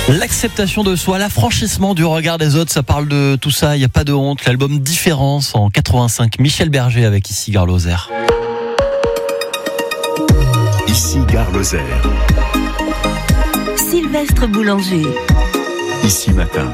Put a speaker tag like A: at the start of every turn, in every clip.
A: L'acceptation de soi, l'affranchissement du regard des autres, ça parle de tout ça, il n'y a pas de honte. L'album Différence en 85, Michel Berger avec Ici Gare Lozère.
B: Ici Gare Lozère.
C: Sylvestre Boulanger.
B: Ici Matin.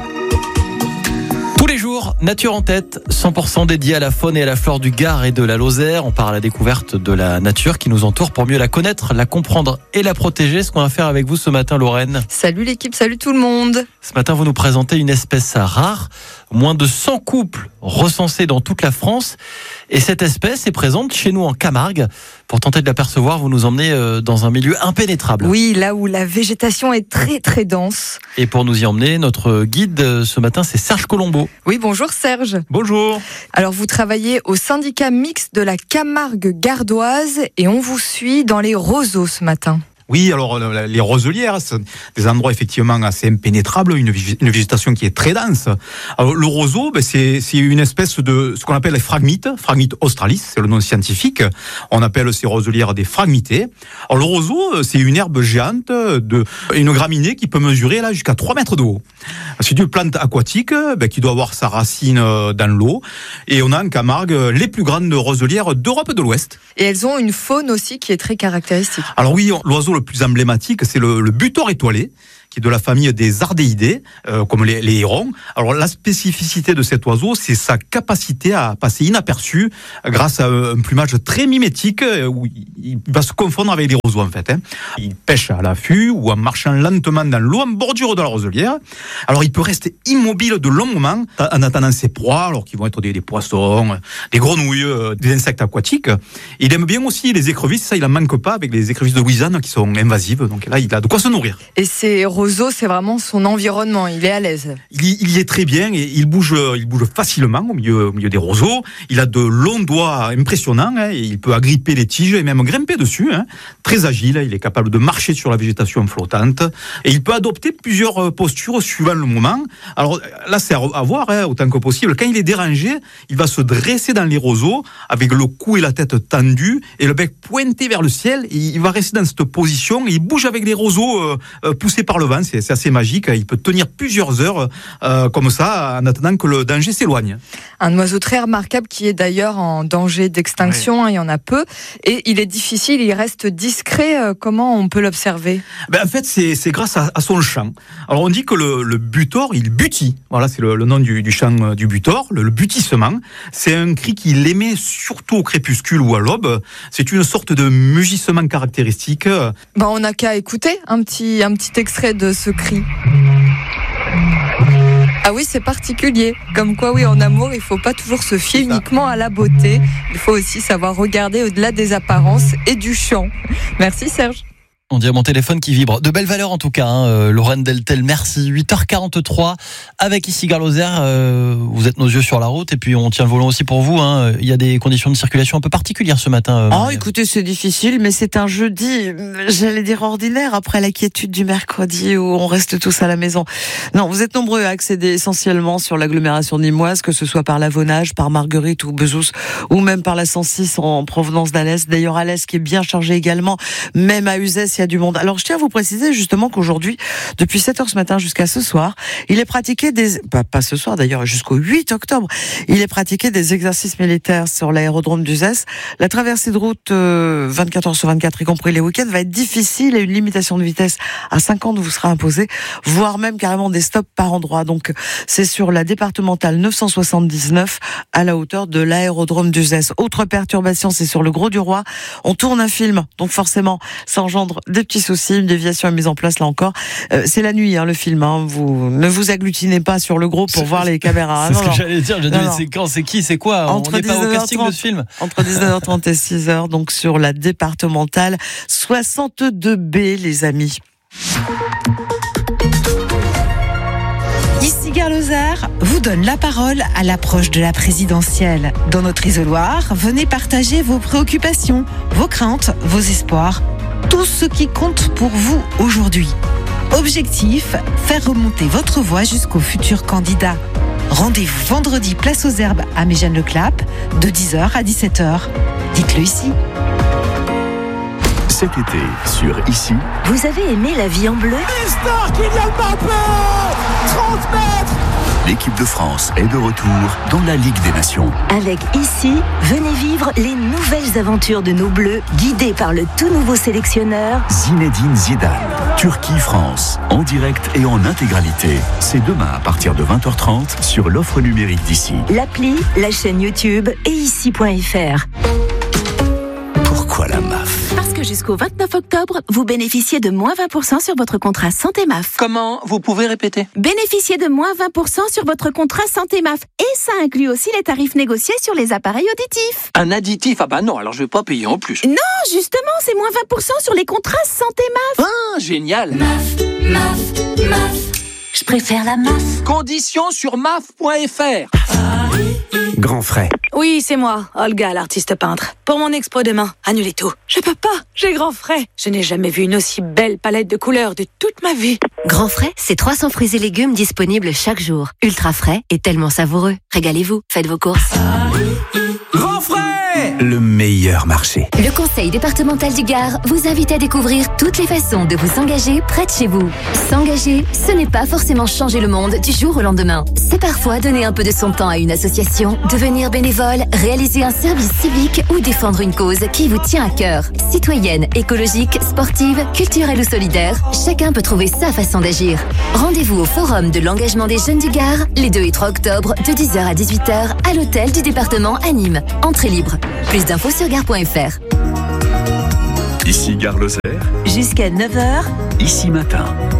A: Tous les jours, Nature en tête, 100% dédié à la faune et à la flore du Gard et de la Lozère. On part à la découverte de la nature qui nous entoure pour mieux la connaître, la comprendre et la protéger. Ce qu'on va faire avec vous ce matin, Lorraine.
D: Salut l'équipe, salut tout le monde.
A: Ce matin, vous nous présentez une espèce rare. Moins de 100 couples recensés dans toute la France. Et cette espèce est présente chez nous en Camargue. Pour tenter de l'apercevoir, vous nous emmenez dans un milieu impénétrable.
D: Oui, là où la végétation est très très dense.
A: Et pour nous y emmener, notre guide ce matin, c'est Serge Colombo.
D: Oui, bonjour Serge.
A: Bonjour.
D: Alors vous travaillez au syndicat mixte de la Camargue gardoise et on vous suit dans les roseaux ce matin.
E: Oui, alors les roselières, c'est des endroits effectivement assez impénétrables, une végétation qui est très dense. Alors, le roseau, c'est une espèce de ce qu'on appelle les phragmites, Phragmites australis, c'est le nom scientifique. On appelle ces roselières des phragmitées. Alors le roseau, c'est une herbe géante, une graminée qui peut mesurer là jusqu'à 3 mètres de haut. C'est une plante aquatique qui doit avoir sa racine dans l'eau. Et on a en Camargue les plus grandes roselières d'Europe de l'Ouest.
D: Et elles ont une faune aussi qui est très caractéristique.
E: Alors oui, l'oiseau le plus emblématique, c'est le butor étoilé, qui est de la famille des ardéidés, comme les hérons. Alors la spécificité de cet oiseau, c'est sa capacité à passer inaperçu grâce à un plumage très mimétique où il va se confondre avec les roseaux en fait. Il pêche à l'affût ou en marchant lentement dans l'eau en bordure de la roselière. Alors il peut rester immobile de longs moments en attendant ses proies, alors qui vont être des poissons, des grenouilles, des insectes aquatiques. Il aime bien aussi les écrevisses, ça il en manque pas avec les écrevisses de Louisiane qui sont invasives, donc là il a de quoi se nourrir.
D: Et ces roseaux, c'est vraiment son environnement, il est à l'aise.
E: Il y est très bien et il bouge facilement au milieu des roseaux. Il a de longs doigts impressionnants, et il peut agripper les tiges et même grimper dessus. Très agile, il est capable de marcher sur la végétation flottante et il peut adopter plusieurs postures suivant le moment. Alors là, c'est à voir autant que possible. Quand il est dérangé, il va se dresser dans les roseaux avec le cou et la tête tendus et le bec pointé vers le ciel. Et il va rester dans cette position et il bouge avec les roseaux poussés par le vent. C'est assez magique. Il peut tenir plusieurs heures comme ça en attendant que le danger s'éloigne.
D: Un oiseau très remarquable qui est d'ailleurs en danger d'extinction. Ouais. Il y en a peu. Et il est difficile, il reste discret. Comment on peut l'observer ?
E: En fait, c'est grâce à son chant. Alors on dit que le butor, il butit. Voilà, c'est le nom du chant du butor, le butissement. C'est un cri qu'il émet surtout au crépuscule ou à l'aube. C'est une sorte de mugissement caractéristique.
D: On n'a qu'à écouter un petit extrait de ce cri. Ah oui, c'est particulier. Comme quoi, oui, en amour, il ne faut pas toujours se fier uniquement à la beauté. Il faut aussi savoir regarder au-delà des apparences et du chant. Merci Serge.
A: On dirait mon téléphone qui vibre. De belles valeurs en tout cas, Lorraine Deltel, merci. 8h43 avec Ici Gare Lozère. Vous êtes nos yeux sur la route et puis on tient le volant aussi pour vous. Il y a des conditions de circulation un peu particulières ce matin.
F: Écoutez, c'est difficile, mais c'est un jeudi, j'allais dire ordinaire, après la quiétude du mercredi où on reste tous à la maison. Non, vous êtes nombreux à accéder essentiellement sur l'agglomération nîmoise, que ce soit par l'Avonage, par Marguerite ou Bezous, ou même par la 106 en provenance d'Alès. D'ailleurs, Alès qui est bien chargé également, même à Uzès, il y a du monde. Alors je tiens à vous préciser justement qu'aujourd'hui, depuis 7h ce matin jusqu'à ce soir, il est pratiqué pas ce soir d'ailleurs, jusqu'au 8 octobre, il est pratiqué des exercices militaires sur l'aérodrome d'Uzès. La traversée de route 24h/24, y compris les week-ends, va être difficile et une limitation de vitesse à 50 vous sera imposée, voire même carrément des stops par endroit. Donc c'est sur la départementale 979 à la hauteur de l'aérodrome d'Uzès. Autre perturbation, c'est sur le Gros du Roi. On tourne un film, donc forcément ça engendre des petits soucis, une déviation est mise en place là encore. C'est la nuit le film, vous ne vous agglutinez pas sur le gros pour voir les caméras.
A: C'est ce que j'allais dire, c'est quand, c'est qui, c'est quoi ? On n'est pas au casting de ce film.
F: Entre 19h30 et 6h, donc sur la départementale 62B, les amis.
C: Ici Gare Lozère vous donne la parole à l'approche de la présidentielle. Dans notre isoloir, venez partager vos préoccupations, vos craintes, vos espoirs, tout ce qui compte pour vous aujourd'hui. Objectif, faire remonter votre voix jusqu'au futur candidat. Rendez-vous vendredi place aux Herbes à Méjeanne-le-Clap de 10h à 17h. Dites-le ici.
B: Cet été, sur Ici,
G: Vous avez aimé la vie en bleu ?
B: l'équipe de France est de retour dans la Ligue des Nations.
G: Avec Ici, venez vivre les nouvelles aventures de nos Bleus, guidés par le tout nouveau sélectionneur
B: Zinedine Zidane, Turquie-France, en direct et en intégralité. C'est demain à partir de 20h30 sur l'offre numérique d'Ici.
G: l'appli, la chaîne YouTube et ici.fr.
B: Pourquoi la MAF ?
H: Parce que jusqu'au 29 octobre, vous bénéficiez de moins 20% sur votre contrat Santé MAF.
I: Comment ? Vous pouvez répéter ?
H: Bénéficiez de moins 20% sur votre contrat Santé MAF. Et ça inclut aussi les tarifs négociés sur les appareils auditifs.
I: Un additif ? Ah bah non, alors je vais pas payer en plus.
H: Non, justement, c'est moins 20% sur les contrats Santé MAF.
I: Ah, génial !
G: Je préfère la MAF.
I: Conditions sur maf.fr.
J: Grand frais.
K: Oui, c'est moi, Olga, l'artiste peintre. Pour mon expo demain, annulez tout. Je peux pas, j'ai grand frais. Je n'ai jamais vu une aussi belle palette de couleurs de toute ma vie.
L: Grand frais, c'est 300 fruits et légumes disponibles chaque jour. Ultra frais et tellement savoureux. Régalez-vous, faites vos courses.
J: Grand frais ! Le meilleur marché.
L: Le Conseil départemental du Gard vous invite à découvrir toutes les façons de vous engager près de chez vous. S'engager, ce n'est pas forcément changer le monde du jour au lendemain. C'est parfois donner un peu de son temps à une association, devenir bénévole, réaliser un service civique ou défendre une cause qui vous tient à cœur. Citoyenne, écologique, sportive, culturelle ou solidaire, chacun peut trouver sa façon d'agir. Rendez-vous au Forum de l'engagement des jeunes du Gard, les 2 et 3 octobre, de 10h à 18h, à l'hôtel du département à Nîmes. Entrée libre. Plus d'infos sur gare.fr.
B: Ici Gare Lozère,
G: Jusqu'à 9h,
B: Ici Matin.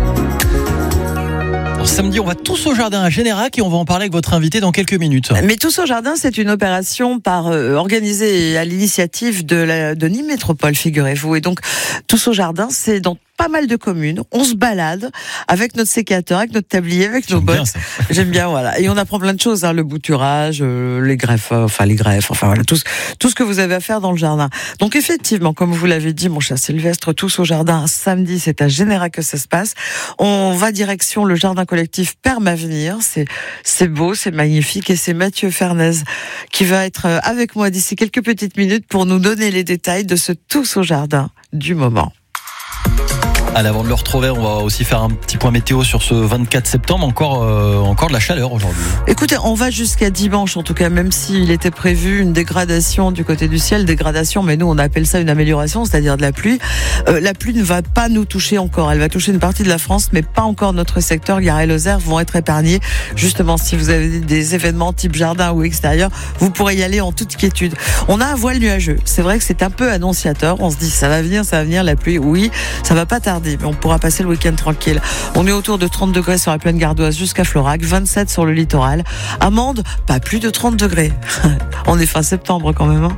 A: Samedi, on va tous au jardin à Générac et on va en parler avec votre invité dans quelques minutes.
F: Mais Tous au jardin, c'est une opération organisée à l'initiative de Nîmes Métropole, figurez-vous. Et donc, Tous au jardin, c'est dans pas mal de communes. On se balade avec notre sécateur, avec notre tablier, avec nos bottes. J'aime bien, voilà. Et on apprend plein de choses, le bouturage, les greffes, voilà, tout ce que vous avez à faire dans le jardin. Donc effectivement, comme vous l'avez dit, mon cher Sylvestre, Tous au jardin, samedi, c'est à Générac que ça se passe. On va direction le jardin collectif Permavenir. C'est beau, c'est magnifique, et c'est Mathieu Fernez qui va être avec moi d'ici quelques petites minutes pour nous donner les détails de ce Tous au jardin du moment.
A: Allez, avant de le retrouver, on va aussi faire un petit point météo sur ce 24 septembre. Encore de la chaleur aujourd'hui.
F: Écoutez, on va jusqu'à dimanche, en tout cas, même s'il était prévu une dégradation du côté du ciel, mais nous on appelle ça une amélioration, c'est-à-dire de la pluie. La pluie ne va pas nous toucher encore. Elle va toucher une partie de la France, mais pas encore notre secteur. Gare et Lozère vont être épargnés. Justement, si vous avez des événements type jardin ou extérieur, vous pourrez y aller en toute quiétude. On a un voile nuageux. C'est vrai que c'est un peu annonciateur. On se dit, ça va venir, la pluie. Oui, ça va pas tarder. Mais on pourra passer le week-end tranquille. On est autour de 30 degrés sur la plaine gardoise jusqu'à Florac, 27 sur le littoral. À Mende, pas plus de 30 degrés. On est fin septembre quand même.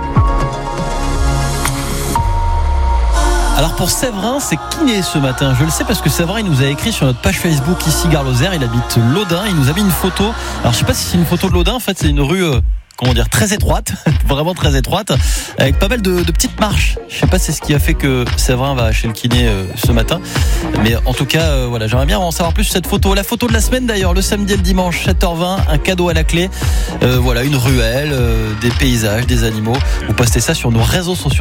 A: Alors pour Séverin, c'est kiné ce matin. Je le sais parce que Séverin, il nous a écrit sur notre page Facebook Ici Gare Lozère. Il habite Laudun. Il nous a mis une photo. Alors je sais pas si c'est une photo de Laudun. En fait, c'est une rue très étroite, vraiment très étroite, avec pas mal de petites marches. Je sais pas si c'est ce qui a fait que Séverin va chez le kiné ce matin, mais en tout cas, voilà, j'aimerais bien en savoir plus sur cette photo. La photo de la semaine d'ailleurs, le samedi et le dimanche, 7h20, un cadeau à la clé. Voilà, une ruelle, des paysages, des animaux. Vous postez ça sur nos réseaux sociaux.